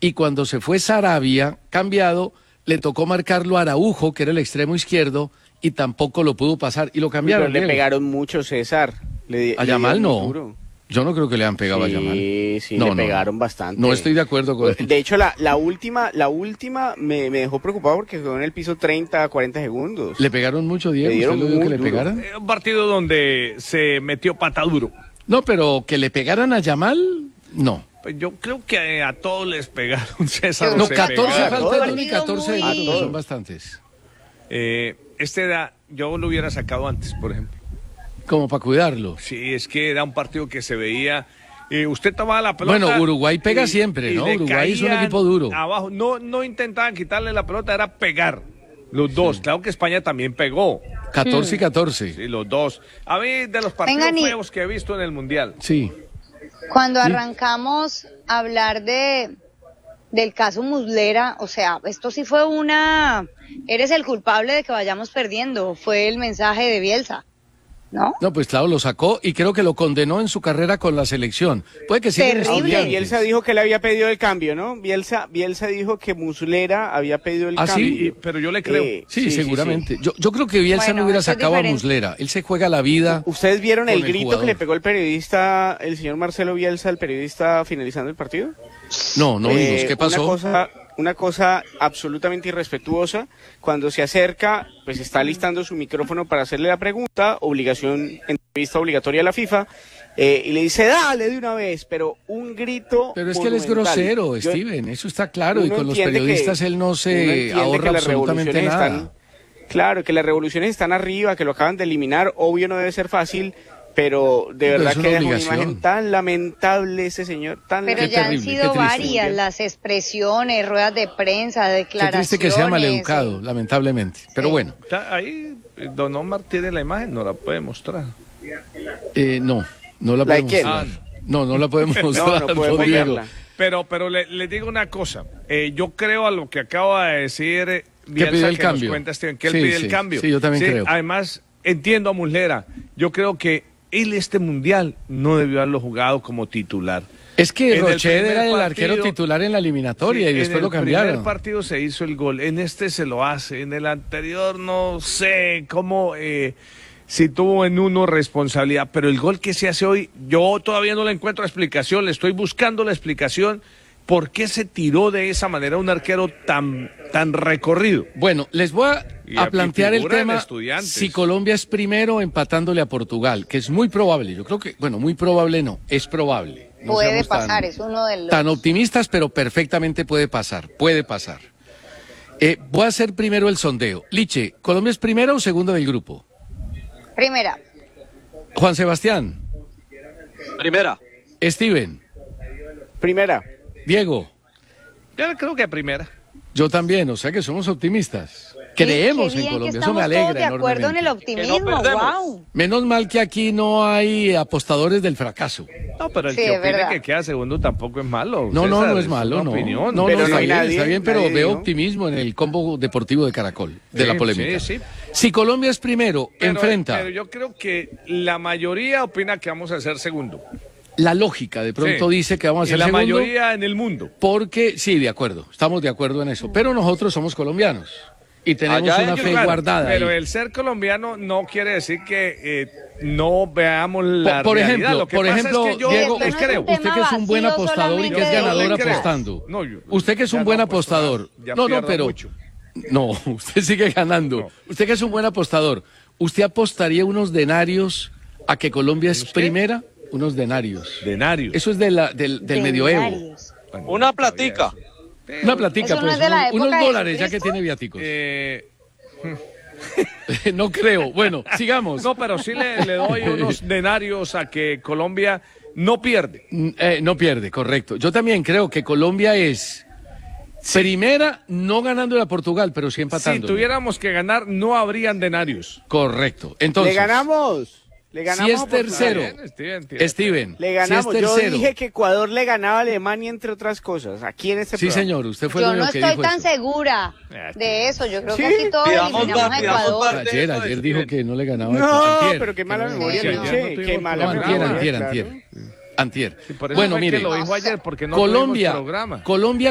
y cuando se fue Sarabia, cambiado, le tocó marcarlo a Araujo, que era el extremo izquierdo, y tampoco lo pudo pasar, y lo cambiaron. Pero le pegaron mucho, César. A Yamal no. Yo no creo que le han pegado a Yamal. Sí, le pegaron bastante. No estoy de acuerdo con él. De hecho, la última me dejó preocupado porque quedó en el piso 30 a 40 segundos. ¿Le pegaron mucho, Diego? ¿Usted lo vio que le pegaran? Un partido donde se metió pata duro. No, pero que le pegaran a Yamal, no. Pues yo creo que a todos les pegaron, César. No, 14 faltan y 14 muy... minutos, son bastantes. Yo lo hubiera sacado antes, por ejemplo. Como para cuidarlo. Sí, es que era un partido que se veía. Usted tomaba la pelota. Bueno, Uruguay pega siempre, ¿no? Uruguay es un equipo duro. Abajo, no intentaban quitarle la pelota, era pegar. Los dos. Sí. Claro que España también pegó. 14 y 14. Sí, los dos. A mí, de los partidos feos que he visto en el Mundial. Sí. Cuando arrancamos a hablar del caso Muslera, o sea, esto sí fue eres el culpable de que vayamos perdiendo, fue el mensaje de Bielsa, ¿no? No, pues claro, lo sacó y creo que lo condenó en su carrera con la selección. Puede que siga Terrible. Bielsa dijo que le había pedido el cambio, ¿no? Bielsa dijo que Muslera había pedido el cambio. Sí, pero yo le creo. Sí, seguramente. Sí. Yo creo que Bielsa no hubiera sacado a Muslera. Él se juega la vida. ¿Ustedes vieron el grito que le pegó el periodista, el señor Marcelo Bielsa, al periodista finalizando el partido? No vimos. ¿Qué pasó? Una cosa absolutamente irrespetuosa. Cuando se acerca, pues está listando su micrófono para hacerle la pregunta, entrevista obligatoria a la FIFA, y le dice, dale de una vez, pero un grito. Pero es que él es grosero, Steven, eso está claro, y con los periodistas él no se ahorra absolutamente nada. Claro, que las revoluciones están arriba, que lo acaban de eliminar, obvio no debe ser fácil. Pero de verdad que es una imagen tan lamentable ese señor, Pero ya han sido varias las expresiones, ruedas de prensa, declaraciones. Qué triste que sea maleducado, lamentablemente. Pero bueno. Ahí don Omar tiene la imagen, no la puede mostrar. No la puede mostrar. No la podemos mostrar. No podemos verla. Pero le digo una cosa. Yo creo a lo que acaba de decir Bielsa, que pide el que cambio. Nos cuenta Steven, que él pide el cambio. Sí, yo también creo. Además, entiendo a Muslera. Yo creo que él este mundial no debió haberlo jugado como titular. Es que Rochet era el arquero titular en la eliminatoria y después lo cambiaron. En el primer partido se hizo el gol, en este se lo hace, en el anterior no sé cómo, si tuvo en uno responsabilidad, pero el gol que se hace hoy, yo todavía no le encuentro explicación, le estoy buscando la explicación. ¿Por qué se tiró de esa manera un arquero tan recorrido? Bueno, les voy a plantear el tema si Colombia es primero empatándole a Portugal, que es muy probable. Yo creo que, muy probable no, es probable. No puede pasar, es uno de los... Tan optimistas, pero perfectamente puede pasar. Voy a hacer primero el sondeo. Liche, ¿Colombia es primera o segunda del grupo? Primera. Juan Sebastián. Primera. Steven. Primera. Diego. Yo creo que primera. Yo también, o sea que somos optimistas. Creemos en Colombia, eso me alegra de acuerdo en el optimismo, wow. Menos mal que aquí no hay apostadores del fracaso. No, pero el que opine que queda segundo tampoco es malo. No, César, no es malo, no. Opinión. No, pero está hay bien, nadie, pero veo dijo. optimismo en el combo deportivo de Caracol, de la polémica. Sí. Si Colombia es primero, enfrenta. Pero yo creo que la mayoría opina que vamos a ser segundo. La lógica de pronto dice que vamos a ser la segundo. La mayoría en el mundo. Porque, sí, de acuerdo, estamos de acuerdo en eso. Pero nosotros somos colombianos y tenemos una fe guardada. Pero ahí. el ser colombiano no quiere decir que no veamos la por realidad. ejemplo, Lo que pasa Diego, es que yo creo. Usted que es un buen apostador y que es ganador apostando. Usted que es un buen apostador. No, usted sigue ganando. No. Usted que es un buen apostador. ¿Usted apostaría unos denarios a que Colombia es primera? Unos denarios. Denarios. Eso es del medioevo. Bueno, una platica. Una platica, eso pues. No es de la unos época dólares, de ya que Cristo. tiene viáticos. No creo. Bueno, sigamos. No, pero sí le doy unos denarios a que Colombia no pierde. No pierde, correcto. Yo también creo que Colombia es primera, no ganándole a Portugal, pero sí empatando. Si tuviéramos que ganar, no habrían denarios. Correcto. Entonces, Le ganamos si es tercero, Steven, le ganamos. Si es tercero, yo dije que Ecuador le ganaba a Alemania, entre otras cosas, aquí en este sí, programa. señor, usted fue yo el único no que estoy dijo tan eso. segura de eso. Yo creo ¿Sí? que aquí todos eliminamos a Ecuador. Ayer dijo que no le ganaba. No, Antier, pero qué mala memoria, no. Nietzsche, qué mala memoria. Antier. Sí, por eso Bueno, fue mire, que lo dijo ayer porque no Colombia, tuvimos programa. Colombia